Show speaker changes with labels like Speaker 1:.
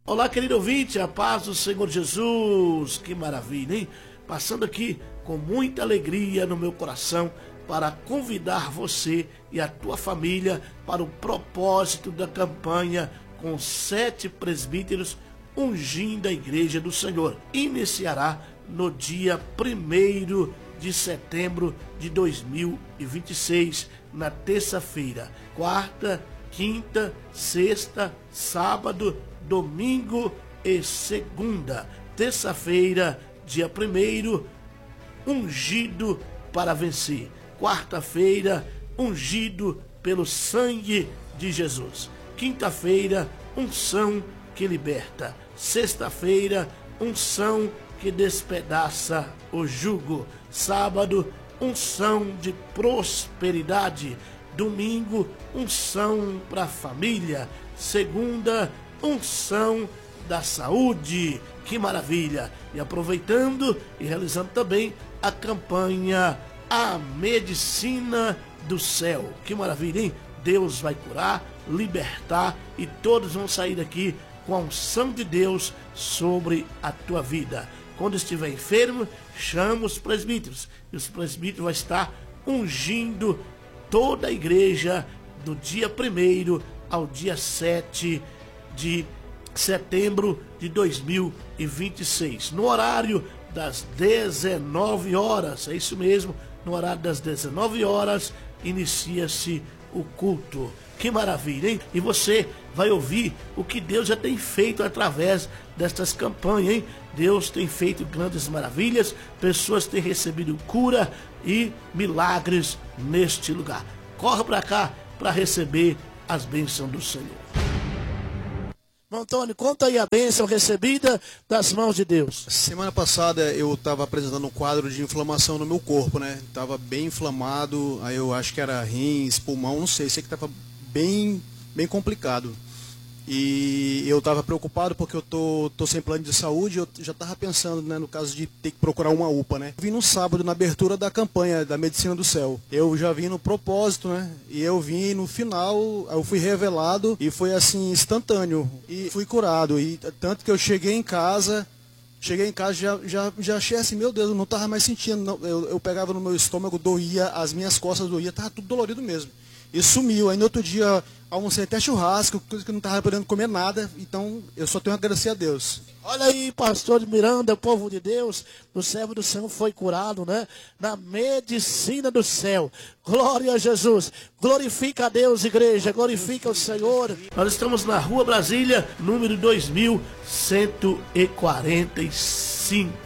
Speaker 1: Olá, querido ouvinte, a paz do Senhor Jesus, que maravilha, hein? Passando aqui com muita alegria no meu coração para convidar você e a tua família para o propósito da campanha com 7 presbíteros ungindo a igreja do Senhor. Iniciará no dia 1º de setembro de 2026, na terça-feira, quarta, quinta, sexta, sábado, domingo e segunda. Terça-feira, dia 1º, ungido para vencer. Quarta-feira, ungido pelo sangue de Jesus. Quinta-feira, unção que liberta. Sexta-feira, unção que despedaça o jugo. Sábado, unção de prosperidade. Domingo, unção para a família. Segunda, unção da saúde. Que maravilha! E aproveitando e realizando também a campanha A Medicina do Céu. Que maravilha, hein? Deus vai curar, libertar e todos vão sair daqui com a unção de Deus sobre a tua vida. Quando estiver enfermo, chama os presbíteros. E os presbíteros vão estar ungindo toda a igreja do dia 1º ao dia 7 de setembro de 2026. No horário das 19 horas. É isso mesmo. No horário das 19 horas inicia-se o culto. Que maravilha, hein? E você vai ouvir o que Deus já tem feito através destas campanhas, hein? Deus tem feito grandes maravilhas, pessoas têm recebido cura e milagres neste lugar. Corra para cá para receber as bênçãos do Senhor. Antônio, conta aí a bênção recebida das mãos de Deus.
Speaker 2: Semana passada eu estava apresentando um quadro de inflamação no meu corpo, né? Estava bem inflamado, aí eu acho que era rins, pulmão, não sei que estava bem complicado. E eu estava preocupado porque eu tô sem plano de saúde, eu já estava pensando, né, no caso de ter que procurar uma UPA, né? Eu vim no sábado, na abertura da campanha da Medicina do Céu. Eu já vim no propósito, né? E eu vim no final, eu fui revelado e foi assim, instantâneo. E fui curado. E tanto que eu cheguei em casa já achei assim, meu Deus, eu não estava mais sentindo. Não, eu pegava no meu estômago, doía, as minhas costas doía, estava tudo dolorido mesmo. E sumiu. Aí no outro dia almocei até churrasco, coisa que eu não estava podendo comer nada. Então eu só tenho a agradecer a Deus.
Speaker 1: Olha aí, pastor de Miranda, povo de Deus, o servo do Senhor foi curado, né? Na medicina do céu. Glória a Jesus. Glorifica a Deus, igreja. Glorifica o Senhor. Nós estamos na Rua Brasília, número 2145.